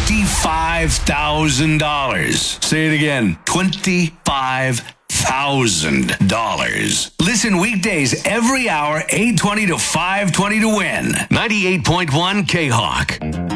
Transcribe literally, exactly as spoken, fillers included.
twenty-five thousand dollars. Say it again, twenty-five thousand dollars. Listen weekdays every hour, eight twenty to five twenty to win. ninety-eight point one K-Hawk.